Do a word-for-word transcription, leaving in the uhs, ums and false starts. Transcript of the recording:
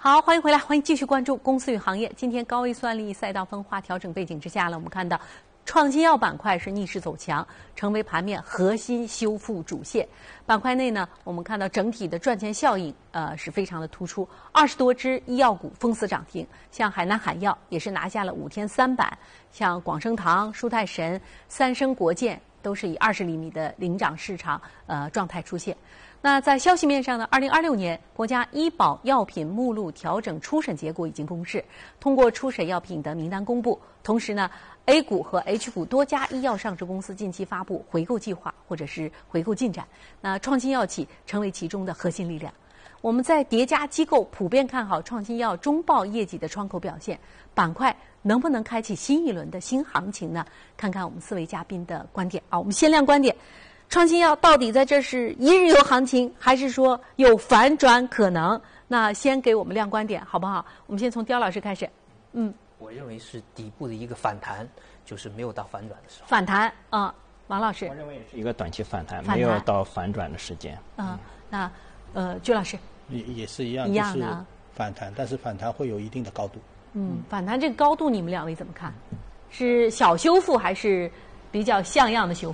好，欢迎回来，欢迎继续关注公司与行业。今天高位算力赛道分化调整背景之下呢，我们看到创新药板块是逆势走强，成为盘面核心修复主线。板块内呢，我们看到整体的赚钱效应呃是非常的突出，二十多只医药股封死涨停，像海南海药也是拿下了五天三板，像广生堂、舒泰神、三生国健都是以二十厘米的领涨市场呃状态出现。那在消息面上呢，二零二六年国家医保药品目录调整初审结果已经公示，通过初审药品的名单公布。同时呢 ，A 股和 H 股多家医药上市公司近期发布回购计划或者是回购进展，那创新药企成为其中的核心力量。我们在叠加机构普遍看好创新药中报业绩的窗口表现，板块能不能开启新一轮的新行情呢？看看我们四位嘉宾的观点啊，我们先亮观点。创新药到底在这是一日游行情，还是说有反转可能？那先给我们亮观点，好不好？我们先从刁老师开始。嗯， 我认为是底部的一个反弹，就是没有到反转的时候。 反弹啊、嗯，王老师。 我认为也是一个短期反弹， 反弹没有到反转的时间。 嗯，嗯那呃，鞠老师也也是一样， 一样的就是反弹，但是反弹会有一定的高度。 嗯，反弹这个高度，你们两位怎么看？是小修复还是比较像样的修复？